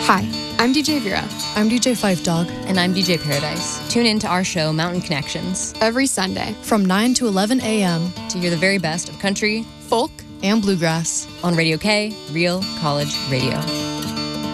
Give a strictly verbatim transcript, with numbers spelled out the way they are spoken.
Hi, I'm D J Vera. I'm D J Five Dog. And I'm D J Paradise. Tune in to our show, Mountain Connections, every Sunday from nine to eleven a.m. to hear the very best of country, folk, and bluegrass on Radio K, Real College Radio.